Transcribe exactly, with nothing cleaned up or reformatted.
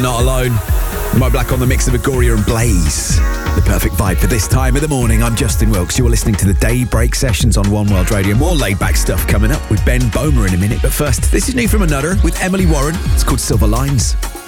Not Alone. Mo Black on the mix of Agoria and Blaze. The perfect vibe for this time of the morning. I'm Justin Wilkes. You're listening to the Daybreak Sessions on One World Radio. More laid-back stuff coming up with Ben Bomer in a minute. But first, this is new from Another with Emily Warren. It's called Silver Lines.